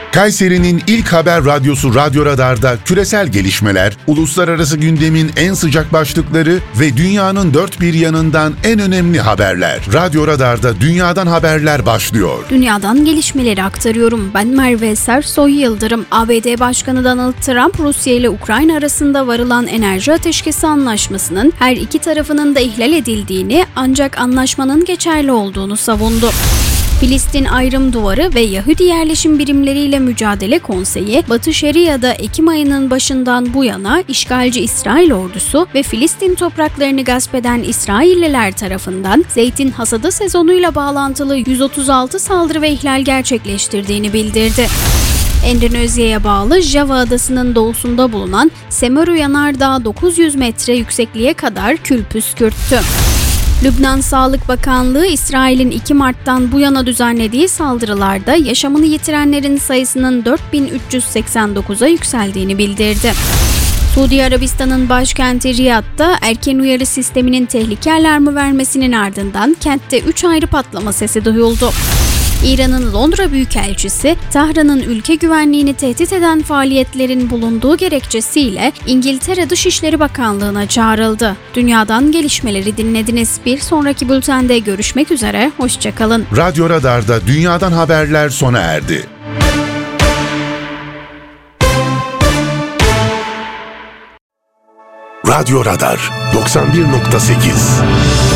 Kayseri'nin ilk haber radyosu Radyo Radar'da küresel gelişmeler, uluslararası gündemin en sıcak başlıkları ve dünyanın dört bir yanından en önemli haberler. Radyo Radar'da dünyadan haberler başlıyor. Dünyadan gelişmeleri aktarıyorum. Ben Merve Sersoy Yıldırım. ABD Başkanı Donald Trump, Rusya ile Ukrayna arasında varılan enerji ateşkesi anlaşmasının her iki tarafının da ihlal edildiğini, ancak anlaşmanın geçerli olduğunu savundu. Filistin Ayrım Duvarı ve Yahudi Yerleşim Birimleriyle Mücadele Konseyi, Batı Şeria'da Ekim ayının başından bu yana işgalci İsrail ordusu ve Filistin topraklarını gasp eden İsrailliler tarafından zeytin hasadı sezonuyla bağlantılı 136 saldırı ve ihlal gerçekleştirdiğini bildirdi. Endonezya'ya bağlı Java Adası'nın doğusunda bulunan Semeru Yanardağ 900 metre yüksekliğe kadar kül püskürttü. Lübnan Sağlık Bakanlığı, İsrail'in 2 Mart'tan bu yana düzenlediği saldırılarda yaşamını yitirenlerin sayısının 4.389'a yükseldiğini bildirdi. Suudi Arabistan'ın başkenti Riyad'da erken uyarı sisteminin tehlike alarmı vermesinin ardından kentte 3 ayrı patlama sesi duyuldu. İran'ın Londra Büyükelçisi, Tahran'ın ülke güvenliğini tehdit eden faaliyetlerin bulunduğu gerekçesiyle İngiltere Dışişleri Bakanlığı'na çağrıldı. Dünyadan gelişmeleri dinlediniz. Bir sonraki bültende görüşmek üzere, hoşçakalın. Radyo Radar'da dünyadan haberler sona erdi. Radyo Radar 91.8